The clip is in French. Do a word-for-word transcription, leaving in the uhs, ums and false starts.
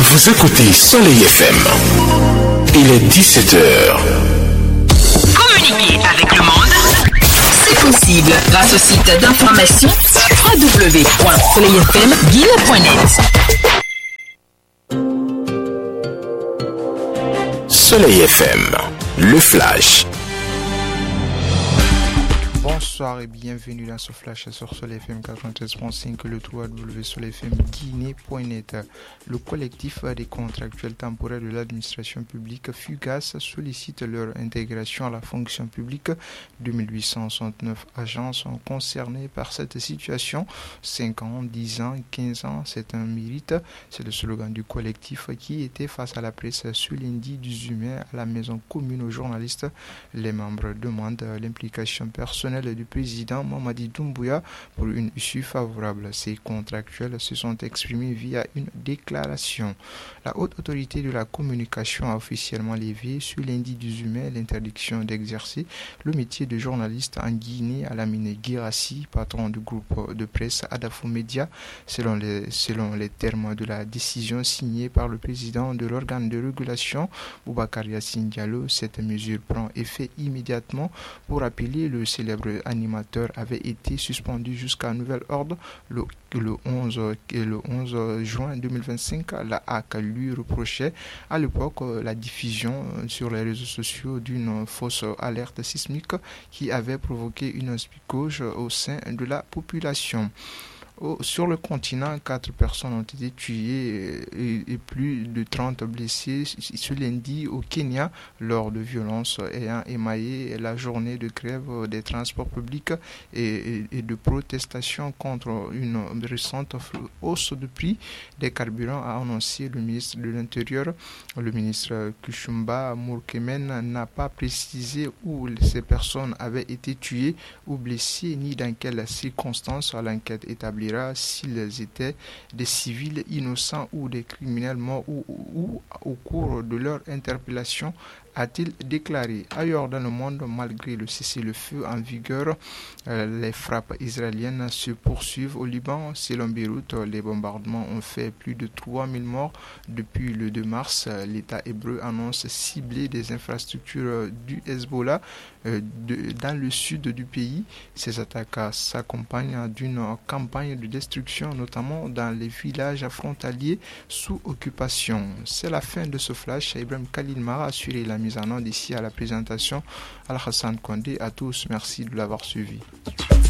Vous écoutez Soleil F M. Il est dix-sept heures. Communiquer avec le monde, c'est possible grâce au site d'information w w w point soleil f m guinée point net. Soleil F M, le flash. Bonsoir et bienvenue dans ce flash sur Soleil F M quatre-vingt-treize point cinq, le w w w point soleil f m guinée point net. Le collectif des contractuels temporaires de l'administration publique FUGAS sollicite leur intégration à la fonction publique. deux mille huit cent soixante-neuf agents sont concernés par cette situation. cinq ans, dix ans, quinze ans, c'est un mérite. C'est le slogan du collectif qui était face à la presse ce lundi dix-huit mai à la maison commune aux journalistes. Les membres demandent l'implication personnelle du président Mamadi Doumbouya pour une issue favorable. Ces contractuels se sont exprimés via une déclaration. La haute autorité de la communication a officiellement levé ce lundi dix-huit mai l'interdiction d'exercer le métier de journaliste en Guinée à Lamine Guirassy, patron du groupe de presse Adafo Média, selon les, selon les termes de la décision signée par le président de l'organe de régulation, Boubacar Yassine Diallo. Cette mesure prend effet immédiatement. Pour rappeler, le célèbre animateur avait été suspendu jusqu'à nouvel ordre le, le, onze, le onze juin deux mille vingt-cinq. La H A C lui reprochait à l'époque la diffusion sur les réseaux sociaux d'une fausse alerte sismique qui avait provoqué une psychose au sein de la population. Sur le continent, quatre personnes ont été tuées et, et plus de trente blessées ce lundi au Kenya lors de violences ayant émaillé la journée de grève des transports publics et, et, et de protestation contre une récente hausse de prix des carburants, a annoncé le ministre de l'Intérieur. Le ministre Kushumba Mourkemen n'a pas précisé où ces personnes avaient été tuées ou blessées ni dans quelles circonstances. L'enquête établie s'ils étaient des civils innocents ou des criminels morts ou, ou, ou au cours de leur interpellation, a-t-il déclaré. Ailleurs dans le monde, malgré le cessez-le-feu en vigueur, euh, les frappes israéliennes se poursuivent au Liban. Selon Beyrouth, les bombardements ont fait plus de trois mille morts depuis le deux mars. L'État hébreu annonce cibler des infrastructures du Hezbollah euh, de, dans le sud du pays. Ces attaques s'accompagnent d'une campagne de destruction, notamment dans les villages frontaliers sous occupation. C'est la fin de ce flash. Ibrahim Khalil Mara a assuré la mise en onde ici à la présentation. Al-Hassan Kondé, à tous, merci de l'avoir suivi.